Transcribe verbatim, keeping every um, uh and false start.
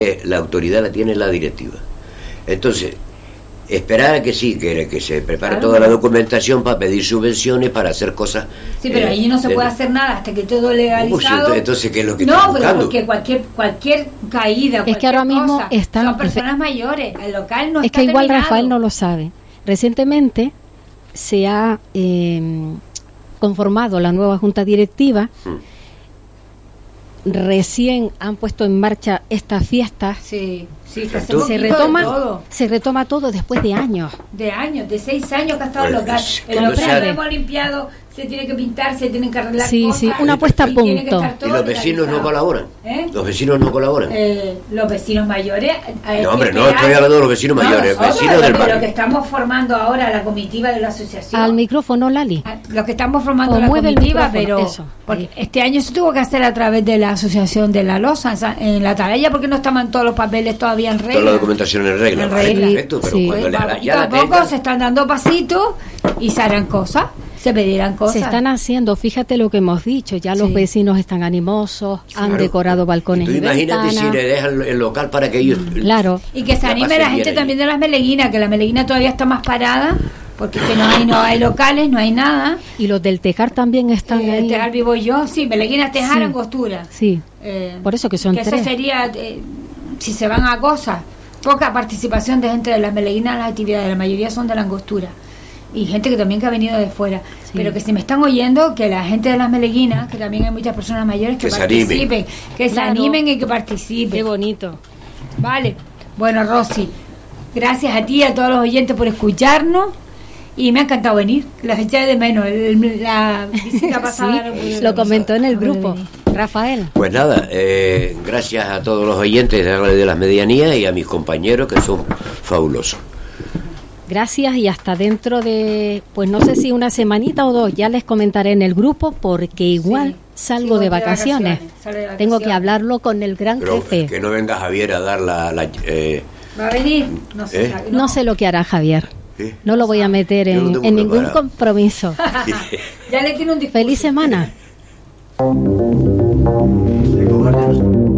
la autoridad la tiene la directiva. Entonces, esperar a que sí, que, que se prepare claro, toda la documentación para pedir subvenciones, para hacer cosas. Sí, pero eh, allí no se de, puede hacer nada hasta que todo legalizado. Pues, entonces, ¿qué es lo que no, están pero buscando? Porque cualquier cualquier caída, es cualquier que ahora mismo cosa, están, son personas mayores, el local no es está que igual terminado. Rafael no lo sabe. Recientemente se ha eh, conformado la nueva junta directiva. Hmm. Recién han puesto en marcha estas fiestas. Sí, sí, que se, se retoma todo. se retoma todo después de años. De años, de seis años que ha estado el local. El local hemos limpiado, se tiene que pintar, se tienen que arreglar sí, cosas. Sí, una puesta a punto. ¿Y los vecinos no colaboran? ¿Eh? ¿Los vecinos no colaboran? Eh, los vecinos mayores. Eh, no, hombre, no estoy hablando de los vecinos no, mayores, nosotros, vecinos del barrio. Lo que estamos formando ahora, la comitiva de la asociación. Al micrófono, Lali. Lo que estamos formando o la comitiva, pero eso. Porque este año se tuvo que hacer a través de la asociación de la Loza, en la Atalaya, porque no estaban todos los papeles todavía en regla. Toda la documentación en regla. En regla. Perfecto, pero sí. cuando pues, la, ya la tengan, poco se están dando pasitos y se harán cosas. Se pedirán cosas. Se están haciendo, fíjate lo que hemos dicho, ya los sí. vecinos están animosos, sí, han claro. decorado balcones y ventanas. Imagínate si le dejan el local para que ellos... Claro. Y que se anime la gente también de las Meleguinas, que la Meleguina todavía está más parada, porque es que no hay, no hay locales, no hay nada. Y los del Tejar también están eh, ahí. El Tejar vivo yo, sí, Meleguina, Tejar, sí. Angostura. Sí, eh, por eso que son que tres. Eso sería, eh, si se van a cosas, poca participación de gente de las Meleguinas en las actividades, la mayoría son de la Angostura. Y gente que también que ha venido de fuera, sí. Pero que si me están oyendo, que la gente de las Meleguinas, que también hay muchas personas mayores que, que participen, se que claro. se animen y que participen. Qué bonito. Vale, bueno, Rosy, gracias a ti y a todos los oyentes por escucharnos y me ha encantado venir, la eché de menos, el, la visita pasada. Sí, no lo comentó en el grupo, Rafael. Pues nada, eh, gracias a todos los oyentes de, de las medianías y a mis compañeros que son fabulosos. Gracias y hasta dentro de, pues no sé si una semanita o dos, ya les comentaré en el grupo porque igual sí, salgo sí, de, vacaciones. De, vacaciones, de vacaciones. Tengo que hablarlo con el gran Pero jefe. Que no venga Javier a dar la... la eh, ¿Va a venir? No sé, ¿eh? no. no sé lo que hará Javier. ¿Sí? No lo voy a meter en, no en ningún compromiso. Ya le tiene un discurso. Feliz semana.